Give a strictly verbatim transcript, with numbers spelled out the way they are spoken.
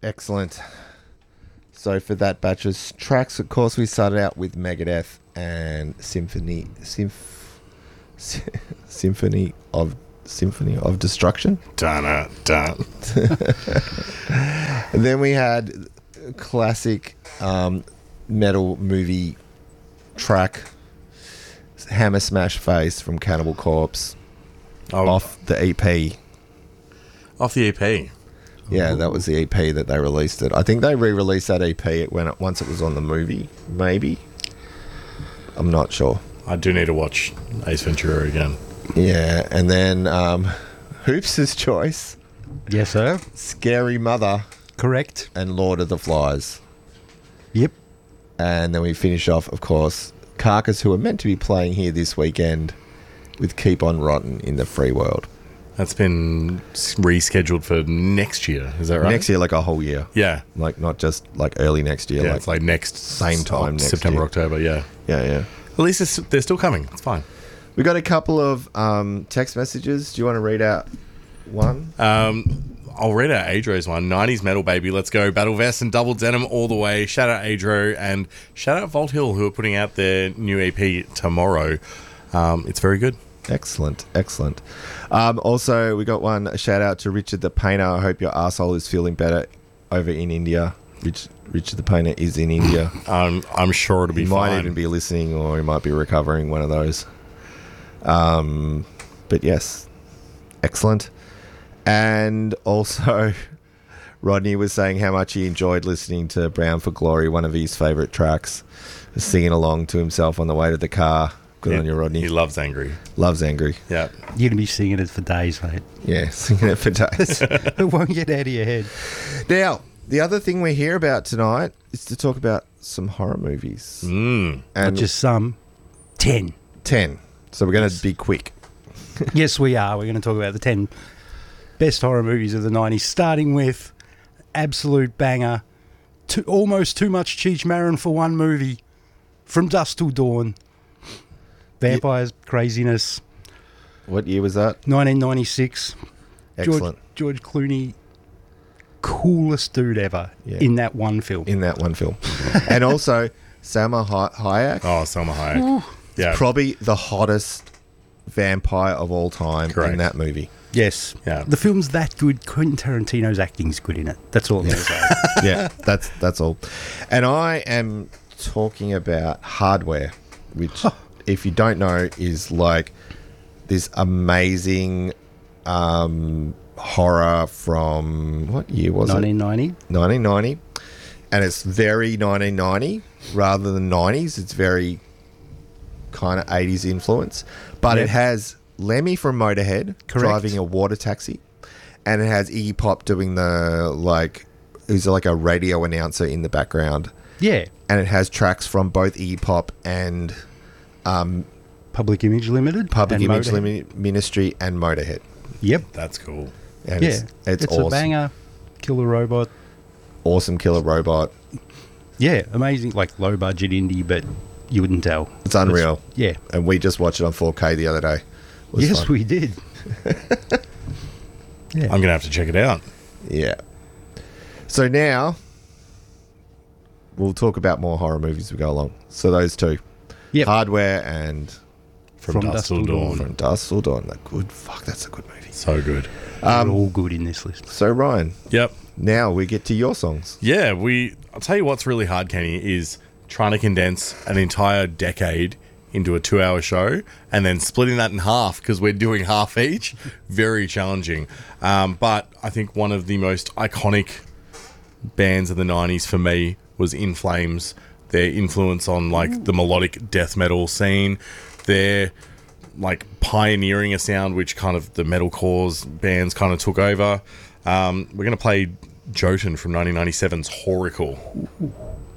Excellent. So for that batch of tracks, of course, we started out with Megadeth and Symphony, Symph, Symphony of Symphony of Destruction. Dun dun. And then we had classic um, metal movie track, Hammer Smash Face from Cannibal Corpse, Oh, off the E P. Off the E P. Yeah, that was the E P that they released it. I think they re-released that E P when it, once it was on the movie, maybe. I'm not sure. I do need to watch Ace Ventura again. Yeah, and then um, Hoops' choice, Yes, sir. Scary Mother Correct. and Lord of the Flies. Yep. And then we finish off, of course, Carcass, who are meant to be playing here this weekend with Keep On Rotten in the Free World. That's been s- rescheduled for next year. Is that right? Next year, like a whole year. Yeah. Like, not just like early next year. Yeah, like, it's like next same time next September, year. October. Yeah. yeah, yeah. At least it's, they're still coming. It's fine. We got a couple of um, text messages. Do you want to read out one? Um, I'll read out Adro's one. nineties metal, baby. Let's go. Battle vest and double denim all the way. Shout out Adro and shout out Vault Hill, who are putting out their new E P tomorrow. Um, it's very good. Excellent, excellent. Um, also, we got one, a shout out to Richard the Painter. I hope your asshole is feeling better over in India. Rich, Richard the Painter is in India. Um, I'm sure it'll be He fine. might even be listening, or he might be recovering, one of those. Um, but yes, excellent. And also, Rodney was saying how much he enjoyed listening to Brown for Glory, one of his favourite tracks, singing along to himself on the way to the car. Good Yeah, on you, Rodney. He loves Angry. Loves Angry. Yeah. You're going to be singing it for days, mate. Yeah, singing it for days. It won't get out of your head. Now, the other thing we're here about tonight is to talk about some horror movies. Mm. And Not just some. Ten. ten. So we're going to be quick. Yes, we are. We're going to talk about the ten best horror movies of the nineties, starting with absolute banger, too, almost too much Cheech Marin for one movie, From Dusk Till Dawn, Vampires, Craziness, What year was that? nineteen ninety-six. Excellent. George, George Clooney, coolest dude ever Yeah. in that one film. In that one film. And also, Salma Hay- Hayek. Oh, Selma Hayek. Yeah. Probably the hottest vampire of all time Correct. in that movie. Yes. Yeah. The film's that good. Quentin Tarantino's acting's good in it. That's all I'm going to say. Yeah, that's that's all. And I am talking about Hardware, which, if you don't know, is like this amazing um, horror from, what year was nineteen ninety. it? nineteen ninety. And it's very nineteen ninety rather than nineties. It's very kind of eighties influence. But Yep. it has Lemmy from Motorhead Correct. driving a water taxi. And it has Iggy Pop doing the, like, who's like a radio announcer in the background. Yeah. And it has tracks from both Iggy Pop and um, Public Image Limited. Public and Image Motorhead. Limi- Ministry and Motorhead. Yep. That's cool. And Yeah. it's, it's, It's awesome. a banger. Killer Robot. Awesome Killer Robot. Yeah, amazing. Like low budget indie, but you wouldn't tell. It's unreal. Yeah. And we just watched it on four K the other day. It was Yes, fun. we did. Yeah. I'm going to have to check it out. Yeah. So now we'll talk about more horror movies as we go along. So those two. Yep. Hardware and From, Dusk Till Dawn. From Dusk Till Dawn. That good. Fuck, that's a good movie. So good. They're all good in this list. So Ryan, Yep. now we get to your songs. Yeah, we. I'll tell you what's really hard, Kenny, is trying to condense an entire decade into a two-hour show and then splitting that in half because we're doing half each. Very challenging. Um, but I think one of the most iconic bands of the nineties for me was In Flames. Their influence on like the melodic death metal scene. Their like pioneering a sound which kind of the metalcore bands kind of took over. Um, we're going to play Jotun from nineteen ninety-seven's Horricle.